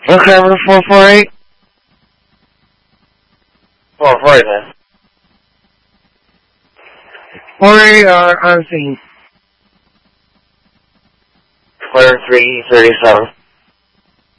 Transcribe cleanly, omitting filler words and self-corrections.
Okay, I'm 448. 448 then. 48 on scene. Clear 337.